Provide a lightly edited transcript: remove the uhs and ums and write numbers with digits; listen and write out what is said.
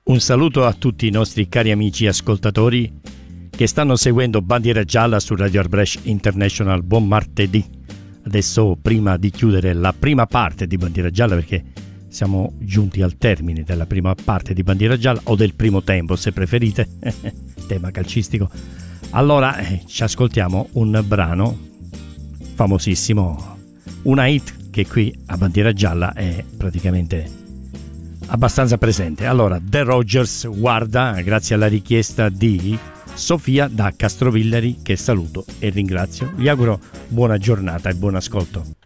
Un saluto a tutti i nostri cari amici ascoltatori che stanno seguendo Bandiera Gialla su Radio Arbresh International. Buon martedì. Adesso, prima di chiudere la prima parte di Bandiera Gialla, perché siamo giunti al termine della prima parte di Bandiera Gialla, o del primo tempo se preferite, tema calcistico, allora ci ascoltiamo un brano famosissimo, una hit che qui a Bandiera Gialla è praticamente abbastanza presente. Allora, The Rogers, Guarda, grazie alla richiesta di Sofia da Castrovillari, che saluto e ringrazio. Vi auguro buona giornata e buon ascolto.